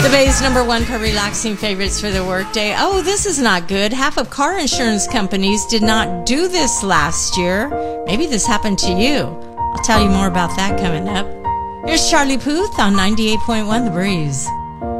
The Bay's #1 for relaxing favorites for the workday. Oh, this is not good. Half of car insurance companies did not do this last year. Maybe this happened to you. I'll tell you more about that coming up. Here's Charlie Puth on 98.1 The Breeze.